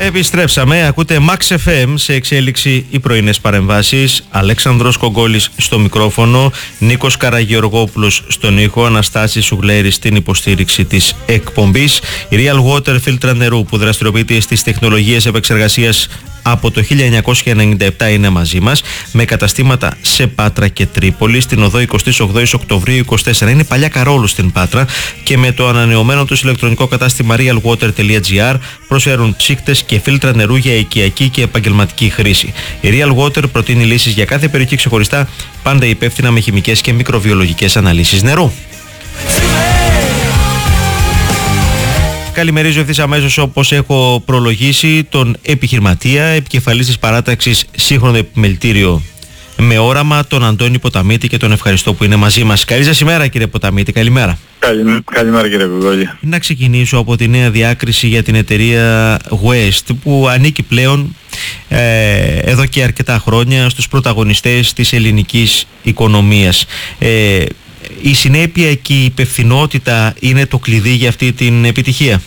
Επιστρέψαμε, ακούτε Max FM, σε εξέλιξη οι πρωινές παρεμβάσεις. Αλέξανδρος Κογκόλης στο μικρόφωνο, Νίκος Καραγεωργόπουλος στον ήχο, Αναστάσης Σουγλέρης στην υποστήριξη της εκπομπής. Η Real Water, φίλτρα νερού που δραστηριοποιείται στις τεχνολογίες επεξεργασίας από το 1997 είναι μαζί μας, με καταστήματα σε Πάτρα και Τρίπολη, στην οδό 28 Οκτωβρίου 24. Είναι παλιά Καρόλου στην Πάτρα, και με το ανανεωμένο τους ηλεκτρονικό κατάστημα realwater.gr προσφέρουν ψύκτες και φίλτρα νερού για οικιακή και επαγγελματική χρήση. Η Real Water προτείνει λύσεις για κάθε περιοχή ξεχωριστά, πάντα υπεύθυνα με χημικές και μικροβιολογικές αναλύσεις νερού. Καλημερίζω ευθύς αμέσως, όπως έχω προλογίσει, τον επιχειρηματία, επικεφαλής της παράταξης Σύγχρονο Επιμελητήριο με Όραμα, τον Αντώνη Ποταμίτη, και τον ευχαριστώ που είναι μαζί μας. Καλή σας ημέρα, κύριε Ποταμίτη, καλημέρα. Καλημέρα, κύριε Κογκόλη. Να ξεκινήσω από τη νέα διάκριση για την εταιρεία West, που ανήκει πλέον εδώ και αρκετά χρόνια στους πρωταγωνιστές της ελληνικής οικονομίας. Η συνέπεια και η υπευθυνότητα είναι το κλειδί για αυτή την επιτυχία.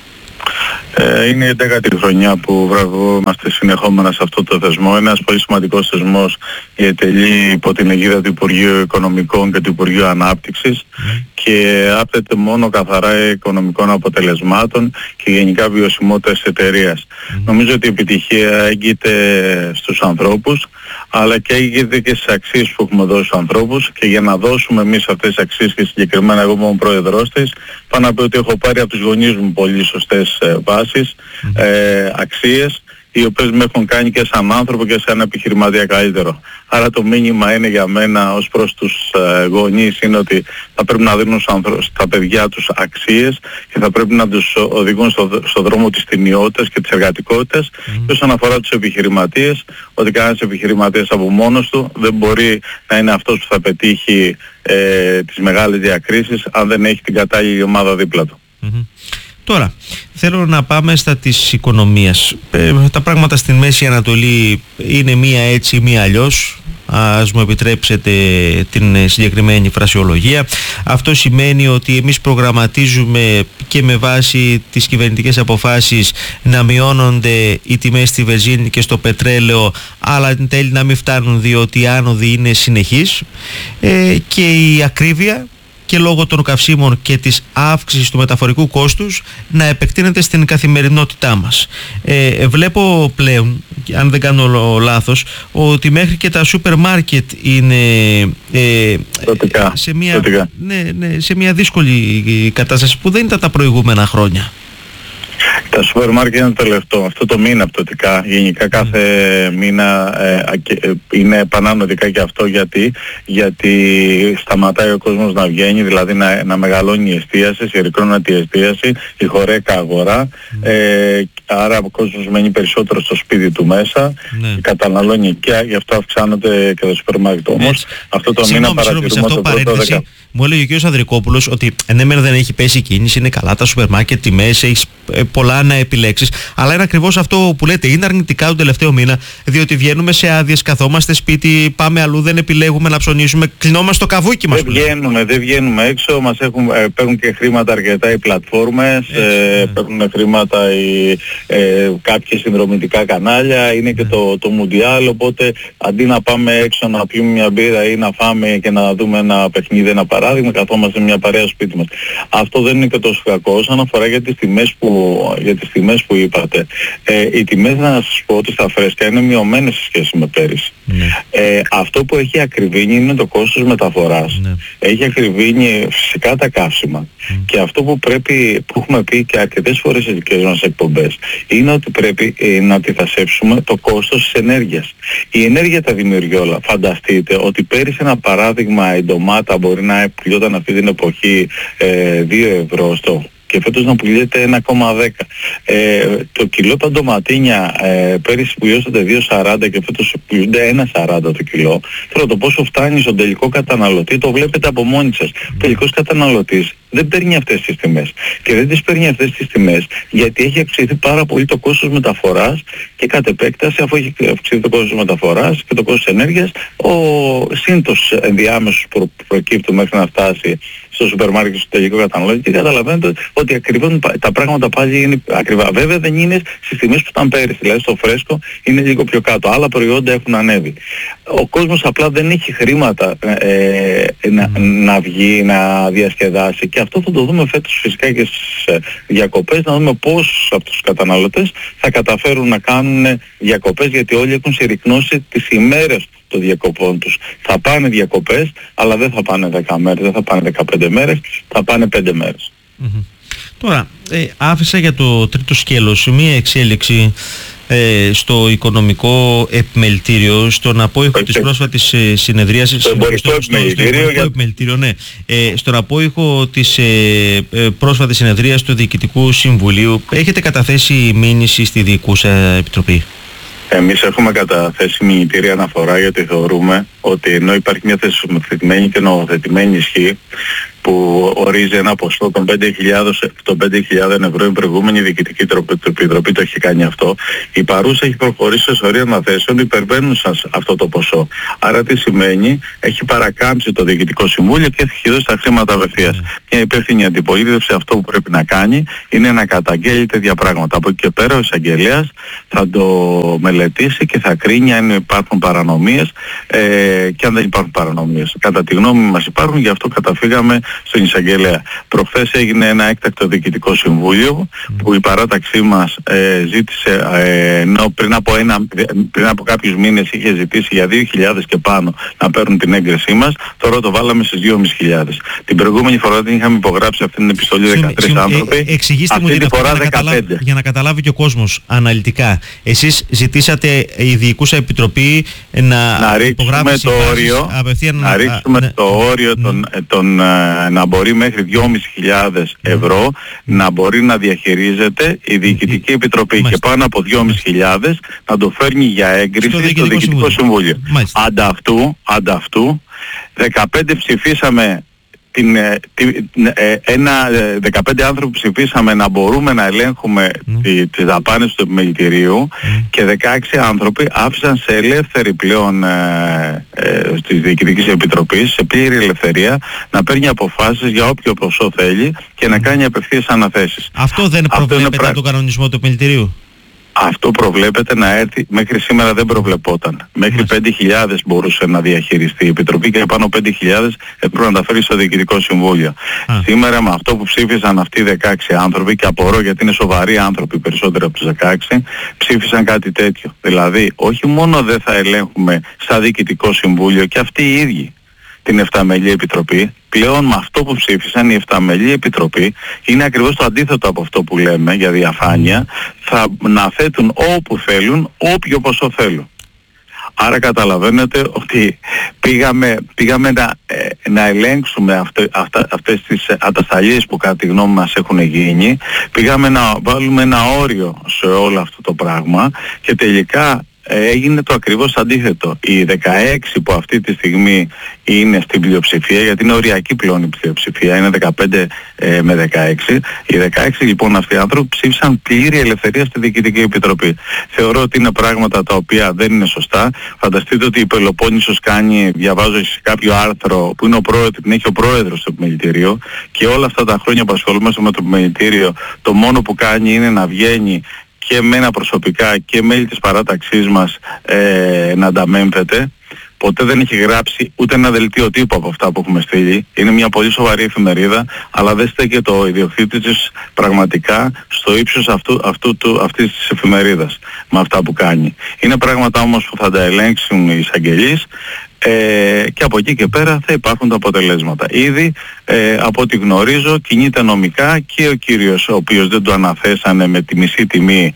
Είναι η 10η χρονιά που βραβευόμαστε συνεχόμενα σε αυτό το θεσμό. Είναι ένας πολύ σημαντικός θεσμός, τελεί υπό την αιγίδα του Υπουργείου Οικονομικών και του Υπουργείου Ανάπτυξης και άπτεται μόνο καθαρά οικονομικών αποτελεσμάτων και γενικά βιωσιμότητας εταιρείας. Νομίζω ότι η επιτυχία έγκυται στους ανθρώπους, αλλά και έγκυται και στις αξίες που έχουμε δώσει στους ανθρώπους, και για να δώσουμε εμείς αυτές τις αξίες, και συγκεκριμένα εγώ είμαι ο πρόεδρος της, πάνω να πω ότι έχω πάρει από τους γονείς μου πολύ σωστές βάσεις, αξίες, οι οποίες με έχουν κάνει και σαν άνθρωπο και σαν επιχειρηματία καλύτερο. Άρα το μήνυμα είναι για μένα ως προς τους γονείς είναι ότι θα πρέπει να δίνουν στα παιδιά τους αξίες και θα πρέπει να τους οδηγούν στο δρόμο της τιμιότητας και της εργατικότητας. Και όσον αφορά τους επιχειρηματίες, ότι κανένας επιχειρηματίας από μόνος του δεν μπορεί να είναι αυτός που θα πετύχει τις μεγάλες διακρίσεις αν δεν έχει την κατάλληλη ομάδα δίπλα του. Τώρα, θέλω να πάμε στα της οικονομίας. Τα πράγματα στην Μέση Ανατολή είναι μία έτσι, μία αλλιώς. Ας μου επιτρέψετε την συγκεκριμένη φρασιολογία. Αυτό σημαίνει ότι εμείς προγραμματίζουμε και με βάση τις κυβερνητικές αποφάσεις να μειώνονται οι τιμές στη βενζίνη και στο πετρέλαιο, αλλά εν τέλει να μην φτάνουν, διότι οι άνοδοι είναι συνεχείς, και η ακρίβεια και λόγω των καυσίμων και της αύξησης του μεταφορικού κόστους να επεκτείνεται στην καθημερινότητά μας. Βλέπω πλέον, αν δεν κάνω λάθος, ότι μέχρι και τα σούπερ μάρκετ είναι σε μια δύσκολη κατάσταση που δεν ήταν τα προηγούμενα χρόνια. Τα σούπερ μάρκετ είναι το τελευταίο. Αυτό το μήνα πτωτικά. Γενικά κάθε μήνα είναι πανανοδικά και αυτό γιατί σταματάει ο κόσμος να βγαίνει, δηλαδή να μεγαλώνει η εστίαση, συρρικρώνεται η εστίαση, η χορέκα αγορά. Άρα ο κόσμος μένει περισσότερο στο σπίτι του μέσα, καταναλώνει και γι' αυτό αυξάνονται και τα σούπερ μάρκετ. Όμως αυτό το μήνα παρατηρούμε το πρώτο 10. Μου έλεγε ο κ. Ανδρικόπουλος ότι ναι, δεν έχει πέσει η κίνηση, είναι καλά τα σούπερ μάρκετ, τιμές, έχεις πολλά να επιλέξεις, αλλά είναι ακριβώς αυτό που λέτε, είναι αρνητικά τον τελευταίο μήνα, διότι βγαίνουμε σε άδειες, καθόμαστε σπίτι, πάμε αλλού, δεν επιλέγουμε να ψωνίσουμε, κλεινόμαστε στο καβούκι μας. Δεν βγαίνουμε έξω, μας παίρνουν και χρήματα αρκετά οι πλατφόρμες, παίρνουν χρήματα κάποιες συνδρομητικά κανάλια, είναι και το Μουντιάλ, οπότε αντί να πάμε έξω να πιούμε μια μπύρα ή να φάμε και να δούμε ένα παιχνίδι, ένα παράδειγμα, καθόμαστε μια παρέα στο σπίτι μας. Αυτό δεν είναι και τόσο κακό. Όσον αφορά για τις τιμές που είπατε, οι τιμές, να σας πω ότι στα φρέσκα είναι μειωμένες σε σχέση με πέρυσι. Αυτό που έχει ακριβήνει είναι το κόστος μεταφοράς. Έχει ακριβήνει φυσικά τα καύσιμα. Και αυτό που έχουμε πει και αρκετές φορές στις δικές μας εκπομπές, είναι ότι πρέπει να αντιθασέψουμε το κόστος της ενέργειας. Η ενέργεια τα δημιουργεί όλα. Φανταστείτε ότι πέρυσι, ένα παράδειγμα, η ντομάτα μπορεί να πουλιόταν αυτή την εποχή 2 ευρώ και φέτος να πουλιέται 1,10. Το κιλό τα ντοματίνια πέρυσι πουλιώσατε 2,40 και φέτος πουλιούνται 1,40 το κιλό. Τώρα το πόσο φτάνει στον τελικό καταναλωτή το βλέπετε από μόνοι σας. Ο τελικός καταναλωτής δεν παίρνει αυτές τις τιμές. Και δεν τις παίρνει αυτές τις τιμές γιατί έχει αυξηθεί πάρα πολύ το κόστος μεταφοράς και κατ' επέκταση, αφού έχει αυξηθεί το κόστος μεταφοράς και το κόστος ενέργειας, ο σύντος ενδιάμεσος που προκύπτει μέχρι να φτάσει στο σούπερ μάρκετ, στο τελικό καταναλώτη, και καταλαβαίνετε ότι ακριβώς τα πράγματα πάλι είναι ακριβά. Βέβαια δεν είναι στις τιμές που ήταν πέρυσι, δηλαδή στο φρέσκο είναι λίγο πιο κάτω. Άλλα προϊόντα έχουν ανέβει. Ο κόσμος απλά δεν έχει χρήματα να βγει, να διασκεδάσει, και αυτό θα το δούμε φέτος φυσικά και στις διακοπές, να δούμε πώς από τους καταναλωτές θα καταφέρουν να κάνουν διακοπές, γιατί όλοι έχουν συρρυκνώσει τις ημέρες των διακοπών τους. Θα πάνε διακοπές, αλλά δεν θα πάνε 10 μέρες, δεν θα πάνε 15 μέρες, θα πάνε 5 μέρες. Τώρα, άφησα για το τρίτο σκέλος μία εξέλιξη στο οικονομικό επιμελητήριο, στον απόϊχο της πρόσφατης συνεδρίασης. Στο εμπορικό επιμελητήριο, ναι. Στον απόϊχο της πρόσφατης συνεδρίας του Διοικητικού Συμβουλίου, έχετε καταθέσει μήνυση στη Διοικούσα Επιτροπή? Εμείς έχουμε καταθέσει μηνυτήρια αναφορά, γιατί θεωρούμε ότι ενώ υπάρχει μια θεσμοθετημένη και νομοθετημένη ισχύ που ορίζει ένα ποσό των 5.000 ευρώ, η προηγούμενη Διοικητική Επιτροπή το έχει κάνει αυτό, η παρούσα έχει προχωρήσει σε σωρία αναθέσεων υπερβαίνουν αυτό το ποσό. Άρα τι σημαίνει? Έχει παρακάμψει το Διοικητικό Συμβούλιο και έχει δώσει τα χρήματα απευθείας. Μια υπεύθυνη αντιπολίτευση αυτό που πρέπει να κάνει είναι να καταγγέλει τέτοια πράγματα. Από εκεί και πέρα ο εισαγγελέας θα το μελετήσει και θα κρίνει αν υπάρχουν παρανομίες και αν δεν υπάρχουν παρανομίες. Κατά τη γνώμη μας υπάρχουν, γι' αυτό καταφύγαμε στον εισαγγελέα. Προχθές έγινε ένα έκτακτο Διοικητικό Συμβούλιο που η παράταξή μας ζήτησε, ενώ πριν από κάποιους μήνες είχε ζητήσει για 2.000 και πάνω να παίρνουν την έγκρισή μας, τώρα το βάλαμε στις 2.500. Την προηγούμενη φορά την είχαμε υπογράψει αυτή την επιστολή 13 άνθρωποι. Εξηγήστε μου για να καταλάβει και ο κόσμος αναλυτικά. Εσείς ζητήσατε η Διοικούσα Επιτροπή να ρίξουμε το όριο, να μπορεί μέχρι 2.500 ευρώ να μπορεί να διαχειρίζεται η Διοικητική Επιτροπή και πάνω από 2.500 να το φέρνει για έγκριση στο Διοικητικό Συμβούλιο. Ανταυτού 15 ψηφίσαμε 15 άνθρωποι ψηφίσαμε να μπορούμε να ελέγχουμε τις δαπάνες του επιμελητηρίου και 16 άνθρωποι άφησαν σε ελεύθερη πλέον της Διοικητικής Επιτροπής, σε πλήρη ελευθερία, να παίρνει αποφάσεις για όποιο ποσό θέλει και να κάνει απευθείας αναθέσεις. Αυτό δεν προβλέπεται από τον κανονισμό του επιμελητηρίου? Αυτό προβλέπεται να έρθει, μέχρι σήμερα δεν προβλεπόταν. Μέχρι 5.000 μπορούσε να διαχειριστεί η Επιτροπή και πάνω 5.000 έπρεπε να τα φέρει στο Διοικητικό Συμβούλιο. Σήμερα με αυτό που ψήφισαν αυτοί οι 16 άνθρωποι, και απορώ γιατί είναι σοβαροί άνθρωποι περισσότερο από τους 16, ψήφισαν κάτι τέτοιο. Δηλαδή όχι μόνο δεν θα ελέγχουμε στα Διοικητικό Συμβούλιο και αυτοί οι ίδιοι την Εφταμελή Επιτροπή, πλέον με αυτό που ψήφισαν η Εφταμελή Επιτροπή είναι ακριβώς το αντίθετο από αυτό που λέμε για διαφάνεια, θα να θέτουν όπου θέλουν, όποιο ποσό θέλουν. Άρα καταλαβαίνετε ότι πήγαμε να ελέγξουμε αυτές τις ατασταλίες που κατά τη γνώμη μας έχουν γίνει, πήγαμε να βάλουμε ένα όριο σε όλο αυτό το πράγμα και τελικά έγινε το ακριβώς αντίθετο. Οι 16 που αυτή τη στιγμή είναι στην πλειοψηφία, γιατί είναι οριακή πλέον η πλειοψηφία, είναι 15 με 16. Οι 16 λοιπόν αυτοί οι άνθρωποι ψήφισαν πλήρη ελευθερία στη Διοικητική Επιτροπή. Θεωρώ ότι είναι πράγματα τα οποία δεν είναι σωστά. Φανταστείτε ότι η Πελοπόννησος κάνει, διαβάζω σε κάποιο άρθρο που είναι την έχει ο πρόεδρος του επιμελητηρίου, και όλα αυτά τα χρόνια που ασχολούμαστε με το επιμελητήριο, το μόνο που κάνει είναι να βγαίνει και εμένα προσωπικά και μέλη της παράταξής μας να ανταμέμφεται. Ποτέ δεν έχει γράψει ούτε ένα δελτίο τύπου από αυτά που έχουμε στείλει. Είναι μια πολύ σοβαρή εφημερίδα, αλλά δεν στέκεται ο ιδιοκτήτης της πραγματικά στο ύψος αυτής της εφημερίδας με αυτά που κάνει. Είναι πράγματα όμως που θα τα ελέγξουν οι εισαγγελείς και από εκεί και πέρα θα υπάρχουν τα αποτελέσματα. Ήδη από ό,τι γνωρίζω κινείται νομικά και ο κύριος ο οποίος δεν το αναθέσανε με τη μισή τιμή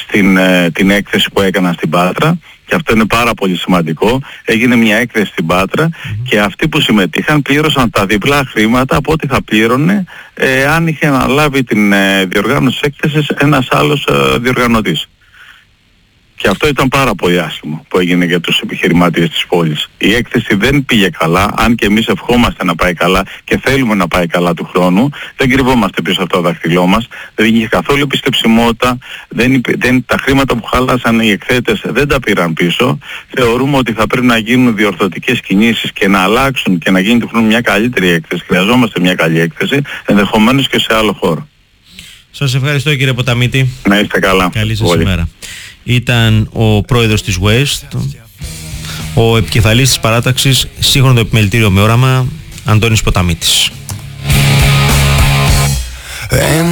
την έκθεση που έκανα στην Πάτρα, και αυτό είναι πάρα πολύ σημαντικό. Έγινε μια έκθεση στην Πάτρα και αυτοί που συμμετείχαν πλήρωσαν τα διπλά χρήματα από ό,τι θα πλήρωνε αν είχε αναλάβει την διοργάνωση της έκθεσης ένας άλλος διοργανωτής. Και αυτό ήταν πάρα πολύ άσχημο που έγινε για τους επιχειρηματίες της πόλης. Η έκθεση δεν πήγε καλά, αν και εμείς ευχόμαστε να πάει καλά και θέλουμε να πάει καλά του χρόνου. Δεν κρυβόμαστε πίσω από το δάχτυλό μας. Δεν είχε καθόλου πιστεψιμότητα. Τα χρήματα που χάλασαν οι εκθέτες δεν τα πήραν πίσω. Θεωρούμε ότι θα πρέπει να γίνουν διορθωτικές κινήσεις και να αλλάξουν και να γίνει του χρόνου μια καλύτερη έκθεση. Χρειαζόμαστε μια καλή έκθεση, ενδεχομένως και σε άλλο χώρο. Σας ευχαριστώ κύριε Ποταμίτη. Να είστε καλά. Καλή σας ημέρα. Ήταν ο πρόεδρος της West, ο επικεφαλής της παράταξης Σύγχρονο Επιμελητήριο με Όραμα, Αντώνης Ποταμίτης.